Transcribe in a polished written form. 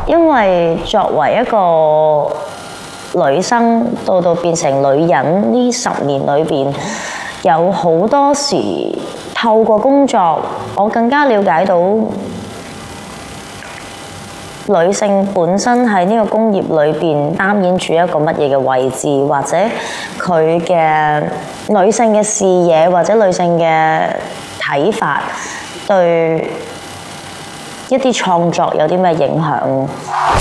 因為作為一個女生到變成女人呢10年裏邊，有好多時透過工作，我更加了解到女性本身喺呢個工業裏邊擔演住一個乜嘢嘅位置，或者佢嘅女性嘅視野或者女性嘅睇法，對一啲創作有啲咩影響？